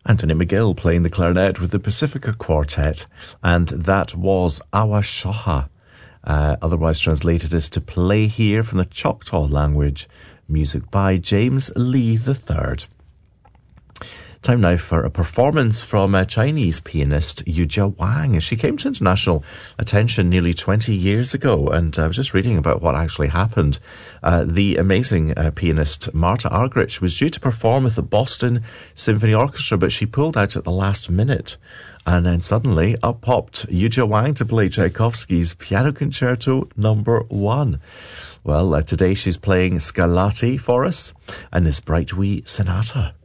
Anthony McGill playing the clarinet with the Pacifica Quartet, and that was Awa Shoha, otherwise translated as To Play Here, from the Choctaw language, music by James Lee III. Time now for a performance from Chinese pianist Yujia Wang. She came to international attention nearly 20 years ago, and I was just reading about what actually happened. The amazing pianist Marta Argerich was due to perform with the Boston Symphony Orchestra, but she pulled out at the last minute. And then suddenly up popped Yujia Wang to play Tchaikovsky's Piano Concerto No. 1. Well, today she's playing Scarlatti for us and this Bright Wee Sonata.